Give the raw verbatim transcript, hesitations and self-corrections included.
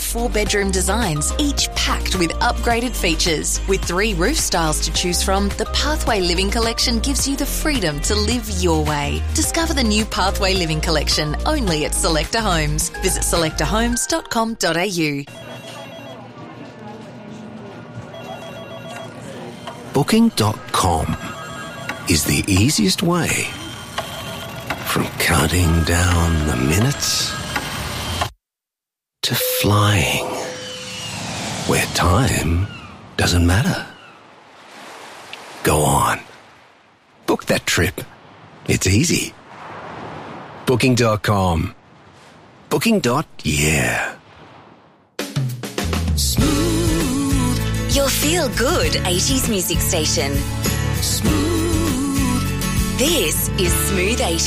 four-bedroom designs, each packed with upgraded features. With three roof styles to choose from, the Pathway Living Collection gives you the freedom to live your way. Discover the new Pathway Living Collection only at Selector Homes. Visit selector homes dot com dot a u. Booking dot com is the easiest way from counting down the minutes to flying where time doesn't matter. Go on. Book that trip. It's easy. Booking dot com. Booking. Yeah. Smooth. Your feel-good eighties music station. Smooth. This is Smooth eighties.